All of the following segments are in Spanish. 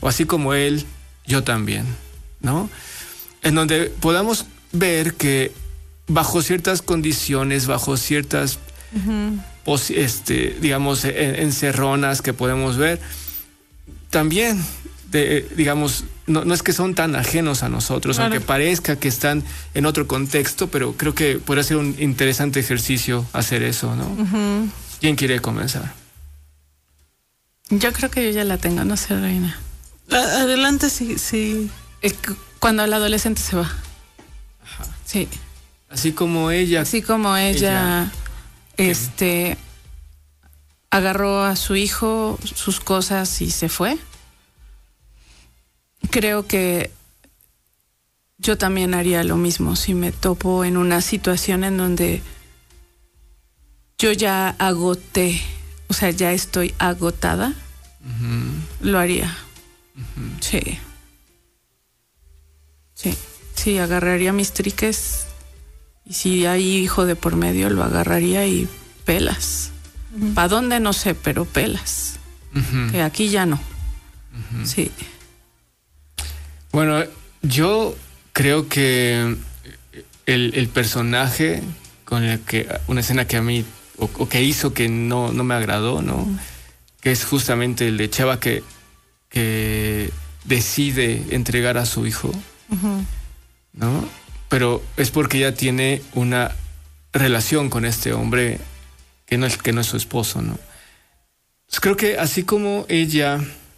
o así como él, yo también, ¿no? En donde podamos ver que bajo ciertas condiciones, bajo ciertas, digamos, encerronas que podemos ver, también, digamos, no es que son tan ajenos a nosotros, claro, aunque parezca que están en otro contexto, pero creo que podría ser un interesante ejercicio hacer eso, ¿no? ¿Quién quiere comenzar? Yo creo que yo ya la tengo, no sé, Reina. Adelante, sí. Cuando el adolescente se va. Ajá. Sí. Así como ella, agarró a su hijo, sus cosas y se fue. Creo que yo también haría lo mismo si me topo en una situación en donde yo ya agoté, o sea, ya estoy agotada, lo haría. Sí. Sí, agarraría mis triques y si hay hijo de por medio lo agarraría y pelas. ¿Para dónde? No sé, pero pelas. Que aquí ya no. Sí. Bueno, yo creo que el personaje con el que, una escena que a mí, o que hizo que no me agradó, ¿no? Que es justamente el de Chava que decide entregar a su hijo, ¿no? Pero es porque ella tiene una relación con este hombre que no es su esposo, ¿no? Entonces creo que así como ella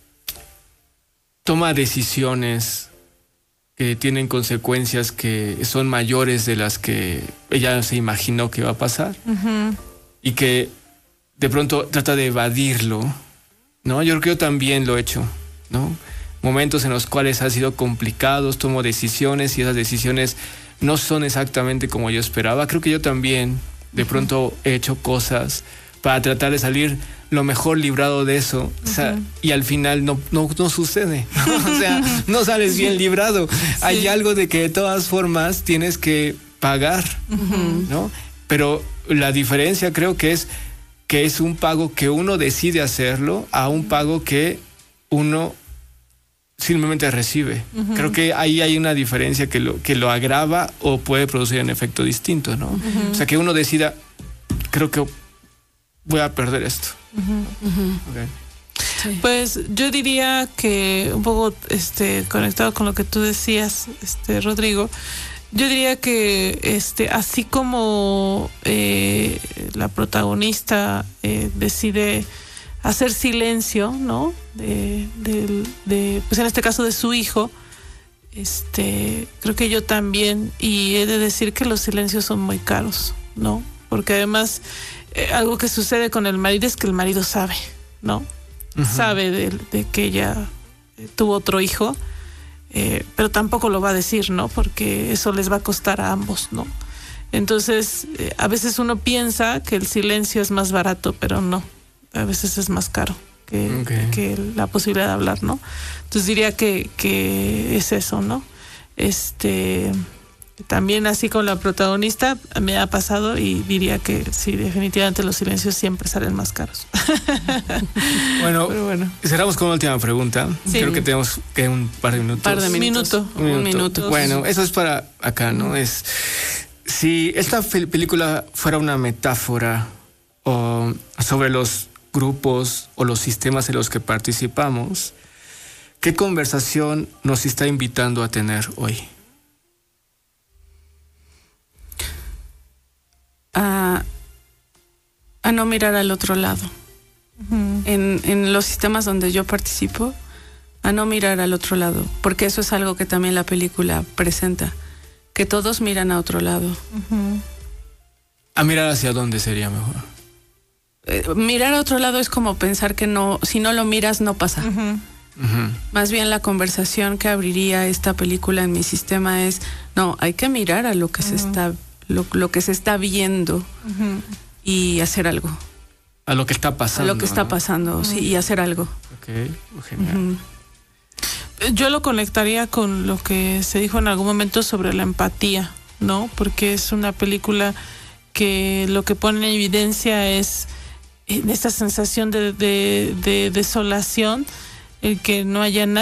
toma decisiones que tienen consecuencias que son mayores de las que ella se imaginó que iba a pasar, y que de pronto trata de evadirlo, ¿no? Yo creo que yo también lo he hecho, ¿no? Momentos en los cuales ha sido complicados, tomo decisiones y esas decisiones no son exactamente como yo esperaba. Creo que yo también de pronto he hecho cosas para tratar de salir lo mejor librado de eso, o sea, y al final no sucede, ¿no? O sea, no sales bien librado. Sí. Hay algo de que de todas formas tienes que pagar, ¿no? Pero la diferencia creo que es un pago que uno decide hacerlo a un pago que uno simplemente recibe. Creo que ahí hay una diferencia que lo agrava o puede producir un efecto distinto, ¿no? O sea, que uno decida, creo que voy a perder esto. Okay. Sí. Pues yo diría que un poco conectado con lo que tú decías, Rodrigo, yo diría que así como la protagonista decide hacer silencio, ¿no? Pues en este caso de su hijo, creo que yo también, y he de decir que los silencios son muy caros, ¿no? Porque además algo que sucede con el marido es que el marido sabe, ¿no? Sabe de que ella tuvo otro hijo, pero tampoco lo va a decir, ¿no? Porque eso les va a costar a ambos, ¿no? Entonces, a veces uno piensa que el silencio es más barato, pero no. A veces es más caro que la posibilidad de hablar, ¿no? Entonces diría que es eso, ¿no? También así con la protagonista me ha pasado y diría que sí, definitivamente los silencios siempre salen más caros. Bueno, cerramos con una última pregunta. Sí. Creo que tenemos que un par de minutos. Un minuto. Bueno, eso es para acá, ¿no? Si esta película fuera una metáfora sobre los grupos o los sistemas en los que participamos, ¿qué conversación nos está invitando a tener hoy? A no mirar al otro lado. En los sistemas donde yo participo, a no mirar al otro lado, porque eso es algo que también la película presenta, que todos miran a otro lado. ¿A mirar hacia dónde sería mejor? Mirar a otro lado es como pensar que no, si no lo miras no pasa. Más bien la conversación que abriría esta película en mi sistema es, no, hay que mirar a lo que se está lo que se está viendo y hacer algo. A lo que está pasando. A lo que está pasando, sí, y hacer algo. Ok, genial. Yo lo conectaría con lo que se dijo en algún momento sobre la empatía, ¿no? Porque es una película que lo que pone en evidencia es esta sensación de desolación, el que no haya nadie